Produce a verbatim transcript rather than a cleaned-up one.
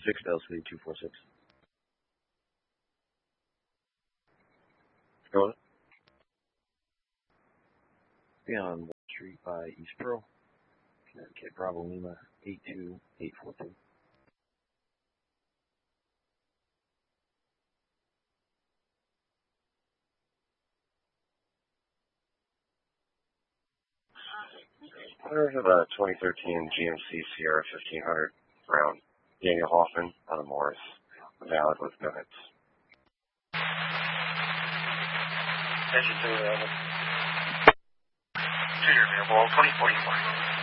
six L C two four six. Go ahead. Be on Wall Street by East Pearl, Connecticut, Bravo Lima eight two eight four two. There's a twenty thirteen G M C Sierra fifteen hundred Brown. Daniel Hoffman out of Morris. Valid with minutes. Engine two available. Two available, twenty forty-four.